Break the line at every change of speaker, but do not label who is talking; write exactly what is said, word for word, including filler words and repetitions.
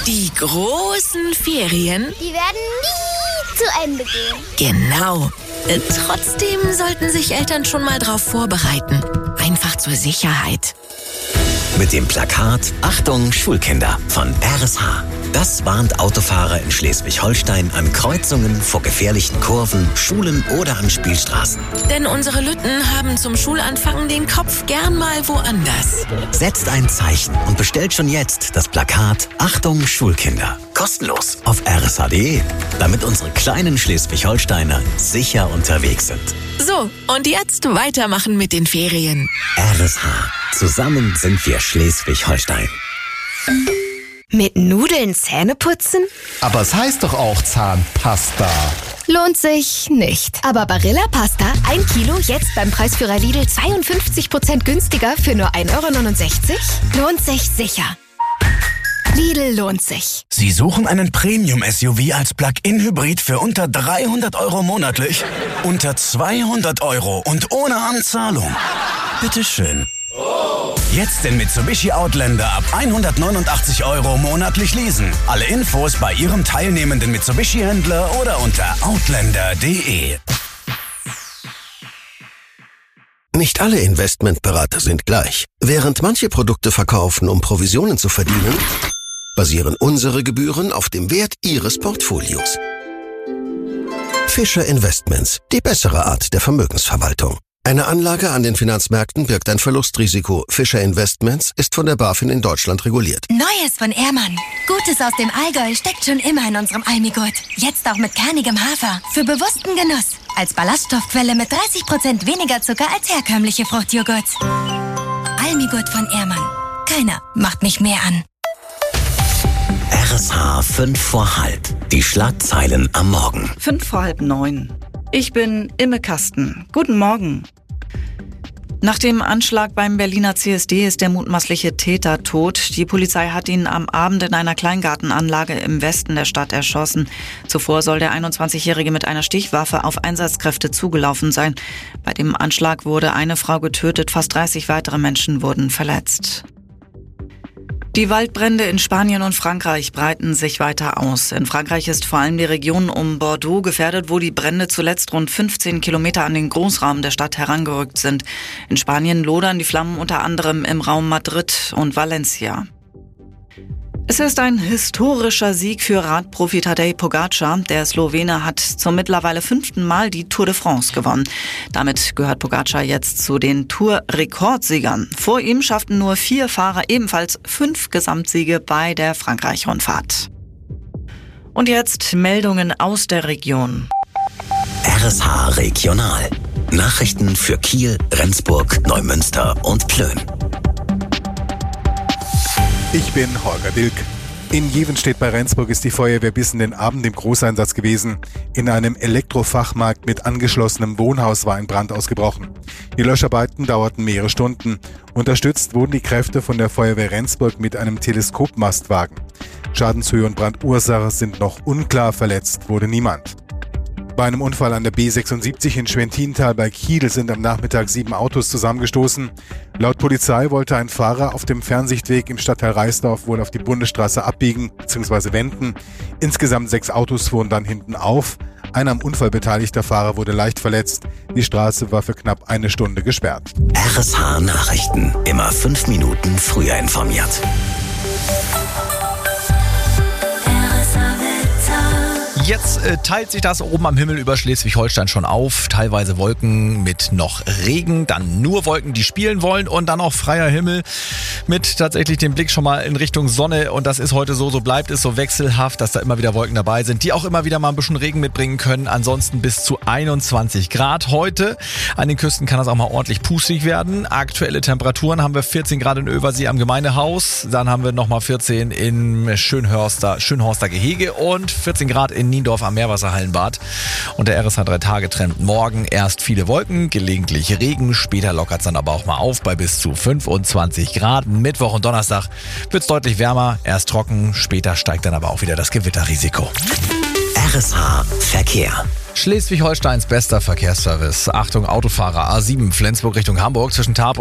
Die großen Ferien,
Die werden nie zu Ende gehen.
genau. Äh, Trotzdem sollten sich Eltern schon mal drauf vorbereiten. Einfach zur Sicherheit.
Mit dem Plakat Achtung Schulkinder von R S H. Das warnt Autofahrer in Schleswig-Holstein an Kreuzungen, vor gefährlichen Kurven, Schulen oder an Spielstraßen.
Denn unsere Lütten haben zum Schulanfang den Kopf gern mal woanders.
Setzt ein Zeichen und bestellt schon jetzt das Plakat Achtung Schulkinder. Kostenlos auf r s h punkt d e, damit unsere kleinen Schleswig-Holsteiner sicher unterwegs sind.
So, und jetzt weitermachen mit den Ferien.
R S H. Zusammen sind wir Schleswig-Holstein.
Mit Nudeln Zähne putzen?
Aber es heißt doch auch Zahnpasta.
Lohnt sich nicht. Aber Barilla Pasta, ein Kilo, jetzt beim Preisführer Lidl zweiundfünfzig Prozent günstiger für nur ein Euro neunundsechzig? Lohnt sich sicher. Lidl lohnt sich.
Sie suchen einen Premium-S U V als Plug-in-Hybrid für unter dreihundert Euro monatlich? Unter zweihundert Euro und ohne Anzahlung? Bitteschön. Jetzt den Mitsubishi Outlander ab hundertneunundachtzig Euro monatlich leasen. Alle Infos bei Ihrem teilnehmenden Mitsubishi-Händler oder unter outlander punkt d e.
Nicht alle Investmentberater sind gleich. Während manche Produkte verkaufen, um Provisionen zu verdienen, basieren unsere Gebühren auf dem Wert Ihres Portfolios. Fischer Investments, die bessere Art der Vermögensverwaltung. Eine Anlage an den Finanzmärkten birgt ein Verlustrisiko. Fischer Investments ist von der BaFin in Deutschland reguliert.
Neues von Ehrmann. Gutes aus dem Allgäu steckt schon immer in unserem Almigurt. Jetzt auch mit kernigem Hafer. Für bewussten Genuss. Als Ballaststoffquelle mit dreißig Prozent weniger Zucker als herkömmliche Fruchtjoghurts. Almigurt von Ehrmann. Keiner macht mich mehr an.
R S H fünf vor halb. Die Schlagzeilen am Morgen.
Fünf vor halb neun. Ich bin Imme Kasten. Guten Morgen. Nach dem Anschlag beim Berliner C S D ist der mutmaßliche Täter tot. Die Polizei hat ihn am Abend in einer Kleingartenanlage im Westen der Stadt erschossen. Zuvor soll der einundzwanzigjährige mit einer Stichwaffe auf Einsatzkräfte zugelaufen sein. Bei dem Anschlag wurde eine Frau getötet, fast dreißig weitere Menschen wurden verletzt. Die Waldbrände in Spanien und Frankreich breiten sich weiter aus. In Frankreich ist vor allem die Region um Bordeaux gefährdet, wo die Brände zuletzt rund fünfzehn Kilometer an den Großraum der Stadt herangerückt sind. In Spanien lodern die Flammen unter anderem im Raum Madrid und Valencia. Es ist ein historischer Sieg für Radprofi Tadej Pogačar. Der Slowene hat zum mittlerweile fünften Mal die Tour de France gewonnen. Damit gehört Pogačar jetzt zu den Tour-Rekordsiegern. Vor ihm schafften nur vier Fahrer ebenfalls fünf Gesamtsiege bei der Frankreich-Rundfahrt. Und jetzt Meldungen aus der Region.
R S H Regional. Nachrichten für Kiel, Rendsburg, Neumünster und Plön.
Ich bin Holger Dilk. In Jevenstedt bei Rendsburg ist die Feuerwehr bis in den Abend im Großeinsatz gewesen. In einem Elektrofachmarkt mit angeschlossenem Wohnhaus war ein Brand ausgebrochen. Die Löscharbeiten dauerten mehrere Stunden. Unterstützt wurden die Kräfte von der Feuerwehr Rendsburg mit einem Teleskopmastwagen. Schadenshöhe und Brandursache sind noch unklar, verletzt wurde niemand. Bei einem Unfall an der B sechsundsiebzig in Schwentintal bei Kiel sind am Nachmittag sieben Autos zusammengestoßen. Laut Polizei wollte ein Fahrer auf dem Fernsichtweg im Stadtteil Reisdorf wohl auf die Bundesstraße abbiegen bzw. wenden. Insgesamt sechs Autos fuhren dann hinten auf. Ein am Unfall beteiligter Fahrer wurde leicht verletzt. Die Straße war für knapp eine Stunde gesperrt.
R S H Nachrichten. Immer fünf Minuten früher informiert.
Jetzt äh, teilt sich das oben am Himmel über Schleswig-Holstein schon auf. Teilweise Wolken mit noch Regen, dann nur Wolken, die spielen wollen und dann auch freier Himmel mit tatsächlich dem Blick schon mal in Richtung Sonne. Und das ist heute so, so bleibt es so wechselhaft, dass da immer wieder Wolken dabei sind, die auch immer wieder mal ein bisschen Regen mitbringen können. Ansonsten bis zu einundzwanzig Grad heute. An den Küsten kann das auch mal ordentlich pustig werden. Aktuelle Temperaturen haben wir vierzehn Grad in Översee am Gemeindehaus. Dann haben wir nochmal vierzehn in Schönhörster, Schönhorster Gehege und vierzehn Grad in Niendorf am Meerwasserhallenbad. Und der R S H drei Tage Trend morgen erst viele Wolken, gelegentlich Regen, später lockert es dann aber auch mal auf bei bis zu fünfundzwanzig Grad. Mittwoch und Donnerstag wird es deutlich wärmer, erst trocken, später steigt dann aber auch wieder das Gewitterrisiko.
R S H Verkehr.
Schleswig-Holsteins bester Verkehrsservice. Achtung Autofahrer, A sieben Flensburg Richtung Hamburg zwischen Tarp